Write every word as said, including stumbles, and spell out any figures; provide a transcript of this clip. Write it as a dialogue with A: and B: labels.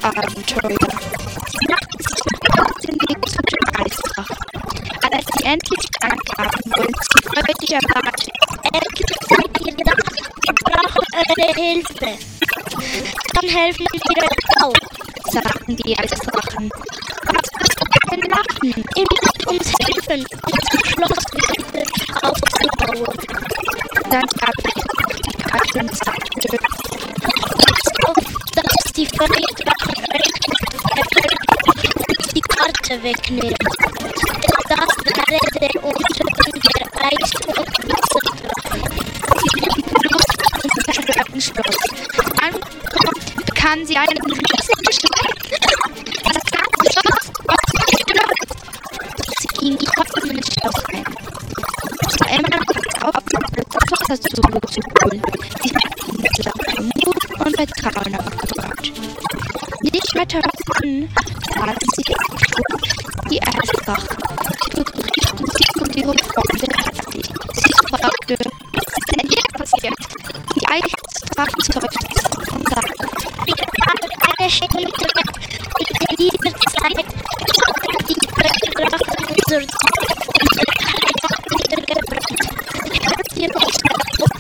A: Abenteuer. Sie machten sich auf den Weg zu den Eisdrachen. Als sie endlich ankamen, wurden sie freudig erwartet.
B: Endlich seid ihr da. Wir brauchen eure Hilfe. Dann helfen wir euch auch,
A: sagten die Eisdrachen. Was wirst du denn machen?
B: Ihr müsst uns helfen, unser Schloss wieder aufzubauen.
A: Dann gab ich die Karte und sagte,
B: Passt auf, dass die Feuerdrachen die Karte wegnehmen. Denn das wäre der Untergang der Eis- und Wasserdrachen.
A: und zerstörten Schloss. Ankommt, bekamen sie einen riesigen Schreck. Das ganze Schloss war zerstört. Sie gingen trotzdem in das Schloss ein. Es war immer noch das Aufgabe, das Wasser zu holen. Sie hatten mit lauter Mut und Vertrauen aufgebaut. Nicht weiter an, sahen sie die Eisdrachen. Sie begrüßten sich und ihre Freunde herzlich. Sie fragte, was ist denn hier passiert? Die Eisdrachen seufzten und sagten,
B: Wir haben eine Chemie und in dieser Zeit die Feuerdrachen unser